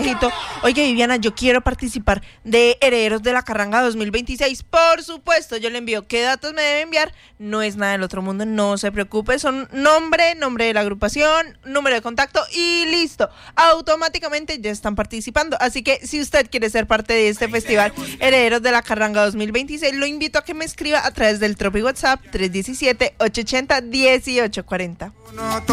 necesito. Oye, Viviana, yo quiero participar de Herederos de la Carranga 2026. Por supuesto, yo le envío qué datos me debe enviar. No es nada del otro mundo, no se preocupe. Son nombre de la agrupación, número de contacto y listo. Automáticamente ya están participando. Así que si usted quiere ser parte de este festival Herederos de la Carranga 2026, lo invito a que me escriba a través del Tropi WhatsApp 317-880-1840.